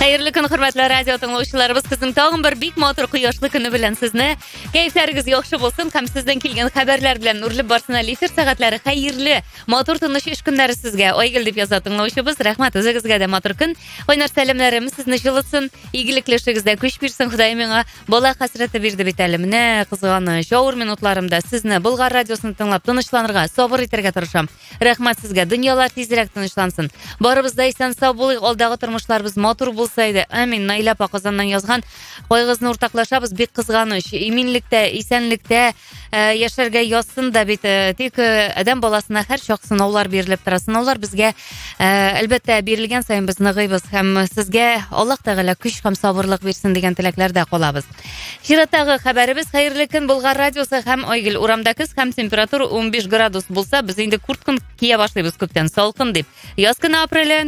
Xayrli kun, hurmatli radio tinglovchilarimiz. Sizning tag'in bir bek motor quyoshli kuni bilan sizni. Kayflaringiz yaxshi bo'lsin, ham sizdan kelgan xabarlar bilan urilib borsin. Efir soatlari xayrli. Motor tinish ish kunlari sizga. Oygil deb yozadi tinglovchimiz. Rahmat o'zingizga da motor kun. O'ynar salamlarimiz sizni shilitsin. Igilikli ishingizda kuch bersin. Xudoy menga bola hasrati berdi betalimni. Qizg'onish shour minutlarimda sizni Bulg'ar radiosini tinglab tinchlanirga sabr etarga tirisham. Rahmat sizga. Dunyolar tezroq tinchlansin. Boribizda esan sog' bo'ling. Oldagi turmushlarimiz motor bo'lsaydi. Amin. Naila Paqozondan yozgan. Qo'ygizni o'rtoqlashamiz. Bek qizg'anish, iminlikda, esenlikda yasharga yozsin da bit. Tek odam bolasina har choq sinovlar berilib turadi. Sinovlar bizga albatta berilgan sayin biz nig'iymiz. Ham sizga Alloh taolo kuch ham sabrlik bersin degan tilaklarda qolamiz. Shiratdagi xabarimiz xayrli kun. Bulg'ar radiosi ham Oygil uramdakiz ham temperatura 15 gradus bo'lsa, biz endi kurtkun kiya boshlaymiz ko'pdan sovuqin deb. Yoz kuni aprel